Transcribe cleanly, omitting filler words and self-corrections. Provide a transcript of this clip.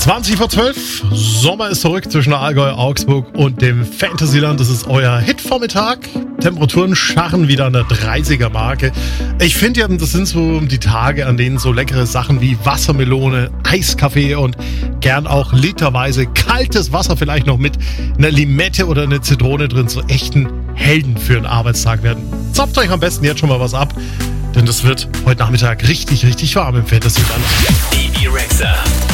20 vor 12, Sommer ist zurück zwischen Allgäu, Augsburg und dem Fantasyland. Das ist euer Hitvormittag. Temperaturen scharren wieder an der 30er-Marke. Ich finde ja, das sind so die Tage, an denen so leckere Sachen wie Wassermelone, Eiskaffee und gern auch literweise kaltes Wasser vielleicht noch mit einer Limette oder einer Zitrone drin zu echten Helden für einen Arbeitstag werden. Zapft euch am besten jetzt schon mal was ab, denn das wird heute Nachmittag richtig, richtig warm im Fantasyland. Die Rexer.